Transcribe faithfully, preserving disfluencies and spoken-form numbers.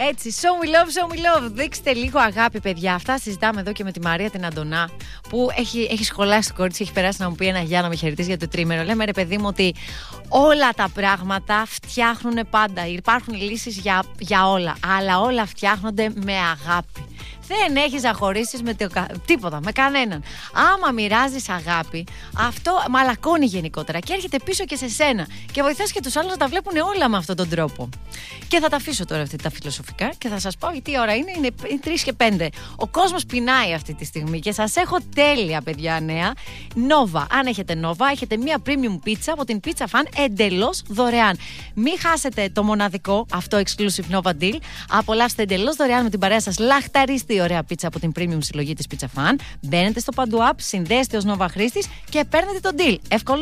Έτσι, show me love, show me love. Δείξτε λίγο αγάπη, παιδιά. Αυτά συζητάμε εδώ και με τη Μαρία την Αντωνά, που έχει, έχει σχολάσει το κορίτσι, έχει περάσει να μου πει ένα γεια, να με χαιρετήσει για το τρίμερο. Λέμε, ρε παιδί μου, ότι όλα τα πράγματα φτιάχνουν πάντα. Υπάρχουν λύσεις για, για όλα. Αλλά όλα φτιάχνονται με αγάπη. Δεν έχεις να χωρίσεις με το, τίποτα, με κανέναν. Άμα μοιράζεις αγάπη, αυτό μαλακώνει γενικότερα και έρχεται πίσω και σε σένα. Και βοηθάς και τους άλλους να τα βλέπουν όλα με αυτόν τον τρόπο. Και θα τα αφήσω τώρα αυτή τα φιλοσοφικά και θα σας πω τι ώρα είναι. Είναι τρεις και πέντε. Ο κόσμος πεινάει αυτή τη στιγμή και σας έχω τέλεια, παιδιά, νέα. Nova. Αν έχετε Nova, έχετε μία premium pizza από την Pizza Fan εντελώς δωρεάν. Μην χάσετε το μοναδικό αυτό exclusive Nova deal. Απολαύστε εντελώς δωρεάν με την παρέα σας λαχταριστή ωραία πίτσα από την premium συλλογή της Pizza Fan. Μπαίνετε στο Παντού App, συνδέεστε ως Nova χρήστης και παίρνετε τον deal. Εύκολο.